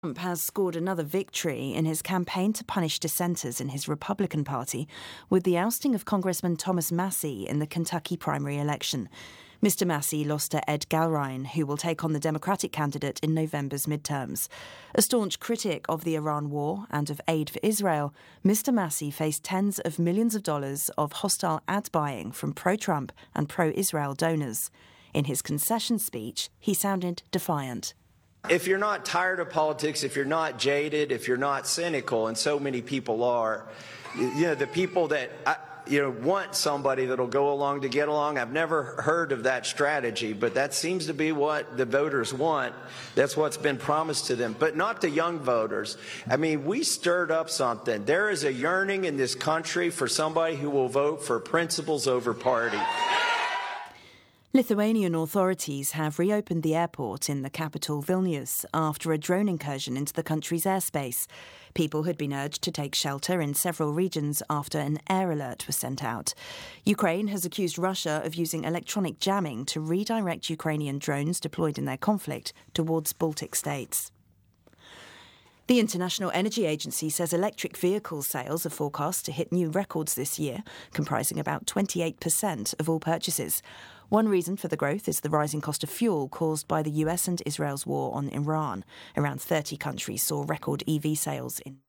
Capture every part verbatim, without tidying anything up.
Trump has scored another victory in his campaign to punish dissenters in his Republican Party with the ousting of Congressman Thomas Massie in the Kentucky primary election. Mister Massie lost to Ed Galrein, who will take on the Democratic candidate in November's midterms. A staunch critic of the Iran war and of aid for Israel, Mister Massie faced tens of millions of dollars of hostile ad buying from pro-Trump and pro-Israel donors. In his concession speech, he sounded defiant. If you're not tired of politics, if you're not jaded, if you're not cynical, and so many people are, you know, the people that I, you know want somebody that'll go along to get along. I've never heard of that strategy, but that seems to be what the voters want. That's what's been promised to them, but not the young voters. I mean, we stirred up something. There is a yearning in this country for somebody who will vote for principles over party. Lithuanian authorities have reopened the airport in the capital Vilnius after a drone incursion into the country's airspace. People had been urged to take shelter in several regions after an air alert was sent out. Ukraine has accused Russia of using electronic jamming to redirect Ukrainian drones deployed in their conflict towards Baltic states. The International Energy Agency says electric vehicle sales are forecast to hit new records this year, comprising about twenty-eight percent of all purchases. One reason for the growth is the rising cost of fuel caused by the U S and Israel's war on Iran. Around thirty countries saw record E V sales in.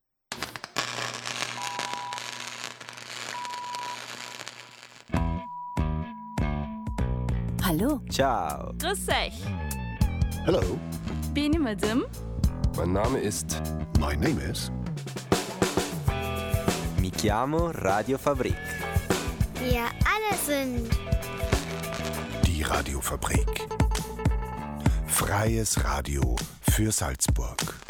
Hallo. Ciao. Grüß euch. Hello. Benim adım. Mein Name ist... My name is... Mi chiamo Radiofabrik. Wir alle sind... Die Radiofabrik. Freies Radio für Salzburg.